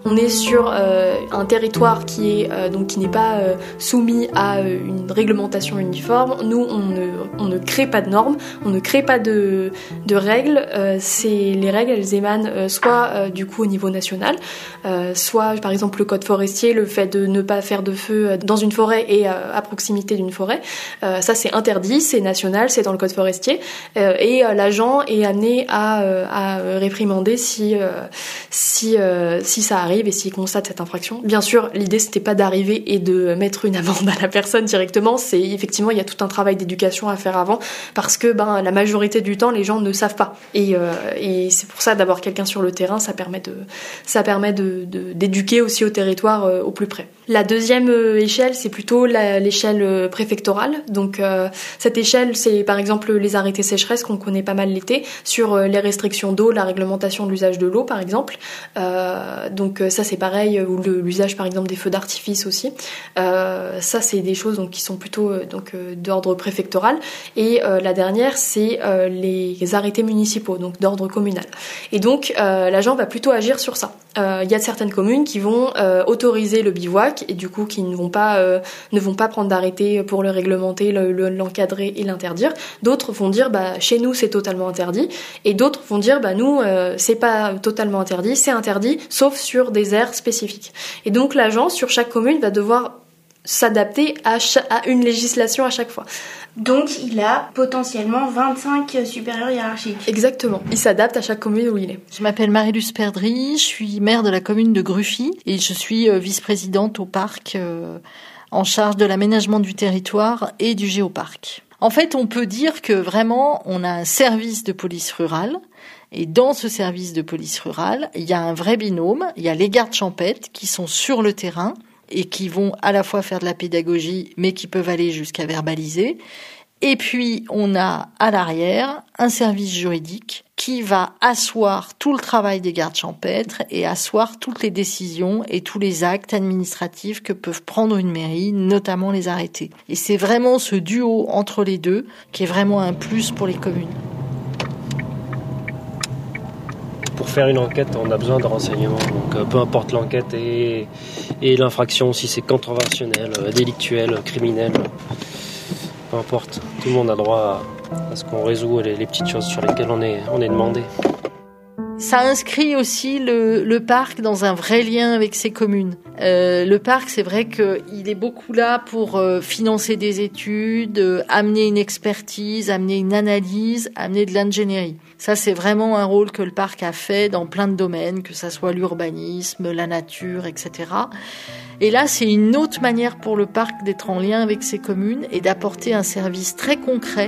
on est sur un territoire qui n'est pas soumis à une réglementation uniforme. Nous, on ne crée pas de normes, on ne crée pas de règles. Les règles, elles émanent soit du coup au niveau national, soit par exemple le code forestier, le fait de ne pas faire de feu dans une forêt et à proximité d'une forêt. Ça, c'est interdit, c'est national, c'est dans le code forestier, et l'agent est amené à réprimander si ça arrive et s'il constate cette infraction. Bien sûr, l'idée c'était pas d'arriver et de mettre une amende à la personne directement, c'est effectivement il y a tout un travail d'éducation à faire avant, parce que la majorité du temps les gens ne savent pas, et c'est pour ça d'avoir quelqu'un sur le terrain, ça permet d'éduquer aussi au territoire au plus près. La deuxième échelle, c'est plutôt l'échelle préfectorale. Donc cette échelle, c'est par exemple les arrêtés sécheresse qu'on connaît pas mal l'été, sur les restrictions d'eau, la réglementation de l'usage de l'eau par exemple. Donc ça c'est pareil, ou l'usage par exemple des feux d'artifice aussi. Ça c'est des choses qui sont plutôt d'ordre préfectoral. Et la dernière, c'est les arrêtés municipaux, donc d'ordre communal. Et donc l'agent va plutôt agir sur ça. Il y a certaines communes qui vont autoriser le bivouac et du coup qui ne vont pas prendre d'arrêté pour le réglementer, l'encadrer et l'interdire. D'autres vont dire chez nous c'est totalement interdit, et d'autres vont dire nous c'est pas totalement interdit, c'est interdit sauf sur des aires spécifiques. Et donc l'agent sur chaque commune va devoir s'adapter à une législation à chaque fois. Donc il a potentiellement 25 supérieurs hiérarchiques. Exactement, il s'adapte à chaque commune où il est. Je m'appelle Marie-Luce Perdry, je suis maire de la commune de Gruffy et je suis vice-présidente au parc en charge de l'aménagement du territoire et du géoparc. En fait, on peut dire que vraiment on a un service de police rurale. Et dans ce service de police rurale, il y a un vrai binôme, il y a les gardes champêtres qui sont sur le terrain et qui vont à la fois faire de la pédagogie, mais qui peuvent aller jusqu'à verbaliser. Et puis, on a à l'arrière un service juridique qui va asseoir tout le travail des gardes champêtres et asseoir toutes les décisions et tous les actes administratifs que peuvent prendre une mairie, notamment les arrêtés. Et c'est vraiment ce duo entre les deux qui est vraiment un plus pour les communes. Pour faire une enquête, on a besoin de renseignements. Donc, peu importe l'enquête et l'infraction, si c'est contraventionnel, délictuel, criminel, peu importe. Tout le monde a droit à ce qu'on résout les petites choses sur lesquelles on est demandé. Ça inscrit aussi le parc dans un vrai lien avec ses communes. Le parc, c'est vrai qu'il est beaucoup là pour financer des études, amener une expertise, amener une analyse, amener de l'ingénierie. Ça, c'est vraiment un rôle que le parc a fait dans plein de domaines, que ça soit l'urbanisme, la nature, etc. Et là, c'est une autre manière pour le parc d'être en lien avec ses communes et d'apporter un service très concret.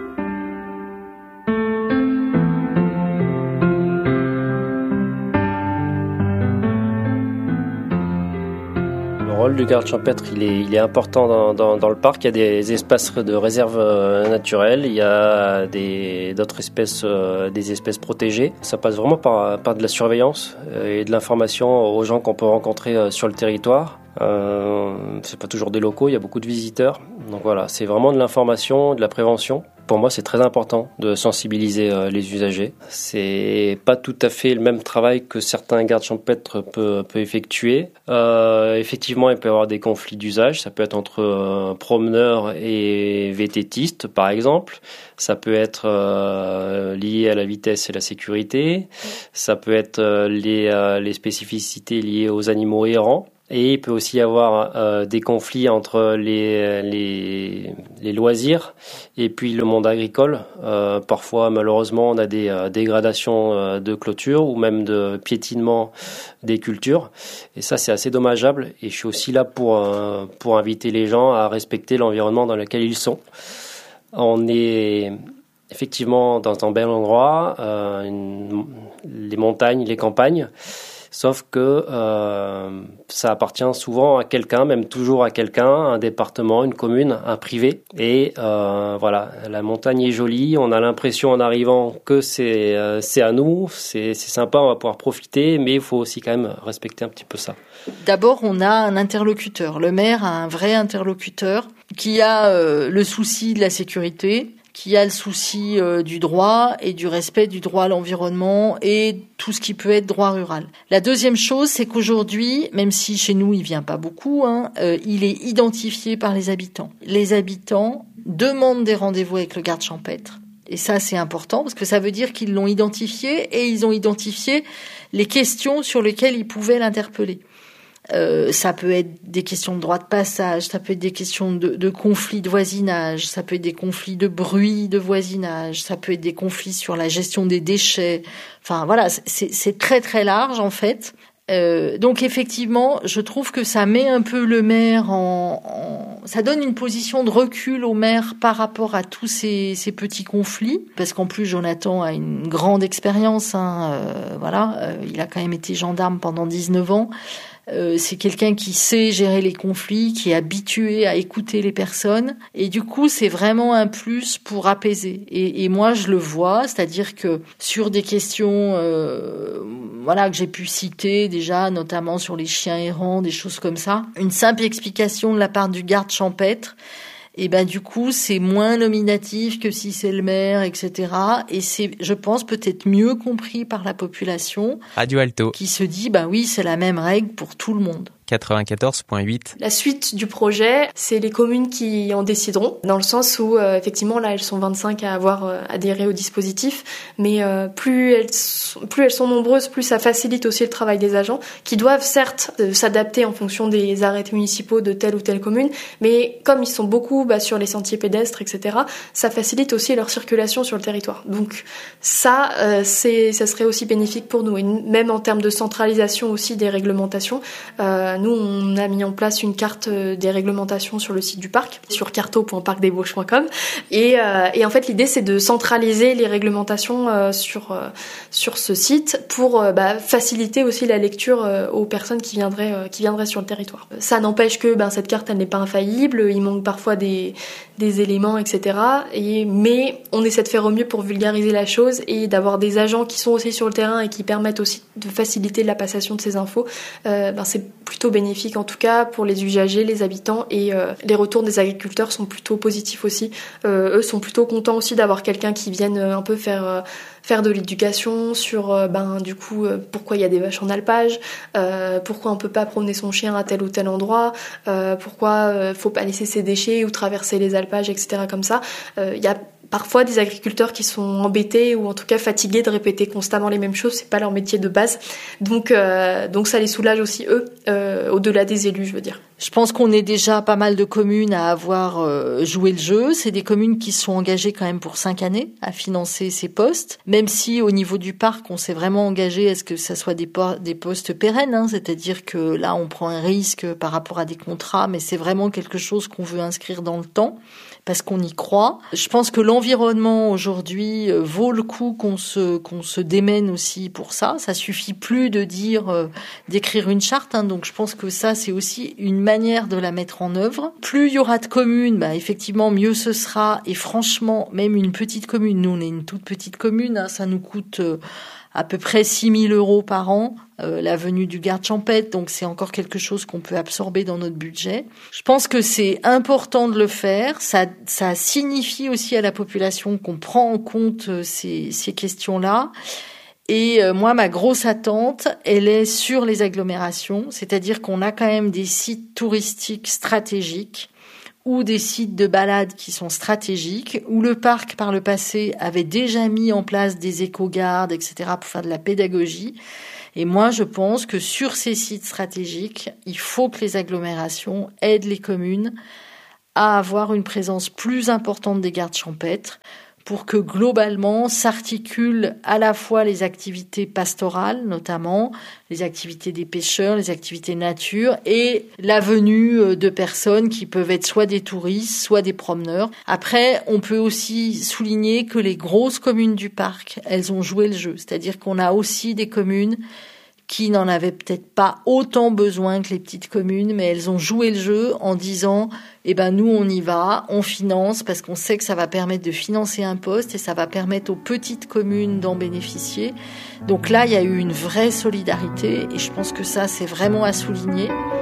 Le rôle du garde champêtre, il est important dans le parc. Il y a des espaces de réserve naturelle, il y a d'autres espèces, des espèces protégées. Ça passe vraiment par de la surveillance et de l'information aux gens qu'on peut rencontrer sur le territoire. C'est pas toujours des locaux, il y a beaucoup de visiteurs. Donc voilà, c'est vraiment de l'information, de la prévention. Pour moi, c'est très important de sensibiliser les usagers. C'est pas tout à fait le même travail que certains gardes champêtres peuvent effectuer. Effectivement, il peut y avoir des conflits d'usage. Ça peut être entre promeneurs et vététistes, par exemple. Ça peut être lié à la vitesse et la sécurité. Ça peut être les spécificités liées aux animaux errants. Et il peut aussi y avoir des conflits entre les loisirs et puis le monde agricole. Parfois, malheureusement, on a des dégradations de clôture ou même de piétinement des cultures. Et ça, c'est assez dommageable. Et je suis aussi là pour inviter les gens à respecter l'environnement dans lequel ils sont. On est effectivement dans un bel endroit, les montagnes, les campagnes. Sauf que ça appartient souvent à quelqu'un, même toujours à quelqu'un, un département, une commune, un privé. Et voilà, la montagne est jolie, on a l'impression en arrivant que c'est à nous, c'est sympa, on va pouvoir profiter, mais il faut aussi quand même respecter un petit peu ça. D'abord, on a un interlocuteur. Le maire a un vrai interlocuteur qui a le souci de la sécurité, qui a le souci du droit et du respect du droit à l'environnement et tout ce qui peut être droit rural. La deuxième chose, c'est qu'aujourd'hui, même si chez nous il vient pas beaucoup, il est identifié par les habitants. Les habitants demandent des rendez-vous avec le garde champêtre. Et ça, c'est important parce que ça veut dire qu'ils l'ont identifié et ils ont identifié les questions sur lesquelles ils pouvaient l'interpeller. Ça peut être des questions de droit de passage, ça peut être des questions de conflits de voisinage, ça peut être des conflits de bruit de voisinage, ça peut être des conflits sur la gestion des déchets. Enfin voilà, c'est très très large en fait. Donc effectivement, je trouve que ça met un peu le maire ça donne une position de recul au maire par rapport à tous ces petits conflits, parce qu'en plus Jonathan a une grande expérience, il a quand même été gendarme pendant 19 ans. C'est quelqu'un qui sait gérer les conflits, qui est habitué à écouter les personnes, et du coup c'est vraiment un plus pour apaiser. Et moi je le vois, c'est-à-dire que sur des questions que j'ai pu citer déjà, notamment sur les chiens errants, des choses comme ça, une simple explication de la part du garde champêtre, et du coup c'est moins nominatif que si c'est le maire, etc. Et c'est, je pense, peut-être mieux compris par la population. Radio Alto, qui se dit oui, c'est la même règle pour tout le monde. 94.8. La suite du projet, c'est les communes qui en décideront, dans le sens où effectivement là elles sont 25 à avoir adhéré au dispositif, mais plus elles sont nombreuses, plus ça facilite aussi le travail des agents, qui doivent certes s'adapter en fonction des arrêtés municipaux de telle ou telle commune, mais comme ils sont beaucoup sur les sentiers pédestres, etc., ça facilite aussi leur circulation sur le territoire. Donc ça serait aussi bénéfique pour nous, et même en termes de centralisation aussi des réglementations. Nous, on a mis en place une carte des réglementations sur le site du parc, sur carto.parcdesbauges.com. Et en fait, l'idée, c'est de centraliser les réglementations sur ce site pour faciliter aussi la lecture aux personnes qui viendraient sur le territoire. Ça n'empêche que cette carte, elle n'est pas infaillible. Il manque parfois des éléments, etc. Mais on essaie de faire au mieux pour vulgariser la chose et d'avoir des agents qui sont aussi sur le terrain et qui permettent aussi de faciliter la passation de ces infos. C'est plutôt bénéfique en tout cas pour les usagers, les habitants, et les retours des agriculteurs sont plutôt positifs aussi. Eux sont plutôt contents aussi d'avoir quelqu'un qui vienne un peu faire de l'éducation sur pourquoi il y a des vaches en alpage, pourquoi on peut pas promener son chien à tel ou tel endroit, pourquoi faut pas laisser ses déchets ou traverser les alpages, etc. comme ça. Il y a parfois des agriculteurs qui sont embêtés ou en tout cas fatigués de répéter constamment les mêmes choses, c'est pas leur métier de base. Donc ça les soulage aussi eux, au-delà des élus, je veux dire. Je pense qu'on est déjà pas mal de communes à avoir joué le jeu. C'est des communes qui se sont engagées quand même pour 5 années à financer ces postes. Même si au niveau du parc, on s'est vraiment engagé à ce que ça soit des postes pérennes. C'est-à-dire que là, on prend un risque par rapport à des contrats, mais c'est vraiment quelque chose qu'on veut inscrire dans le temps parce qu'on y croit. Je pense que l'environnement aujourd'hui vaut le coup qu'on se démène aussi pour ça. Ça suffit plus de d'écrire une charte. Donc je pense que ça, c'est aussi une manière de la mettre en œuvre. Plus il y aura de communes, effectivement, mieux ce sera. Et franchement, même une petite commune, nous on est une toute petite commune, ça nous coûte à peu près 6 000 € par an, la venue du garde champêtre, donc c'est encore quelque chose qu'on peut absorber dans notre budget. Je pense que c'est important de le faire, ça signifie aussi à la population qu'on prend en compte ces questions-là. Et moi, ma grosse attente, elle est sur les agglomérations, c'est-à-dire qu'on a quand même des sites touristiques stratégiques ou des sites de balade qui sont stratégiques, où le parc, par le passé, avait déjà mis en place des éco-gardes, etc., pour faire de la pédagogie. Et moi, je pense que sur ces sites stratégiques, il faut que les agglomérations aident les communes à avoir une présence plus importante des gardes champêtres, pour que globalement s'articulent à la fois les activités pastorales, notamment les activités des pêcheurs, les activités nature et la venue de personnes qui peuvent être soit des touristes, soit des promeneurs. Après, on peut aussi souligner que les grosses communes du parc, elles ont joué le jeu. C'est-à-dire qu'on a aussi des communes qui n'en avaient peut-être pas autant besoin que les petites communes, mais elles ont joué le jeu en disant nous on y va, on finance, parce qu'on sait que ça va permettre de financer un poste et ça va permettre aux petites communes d'en bénéficier. Donc là, il y a eu une vraie solidarité et je pense que ça, c'est vraiment à souligner.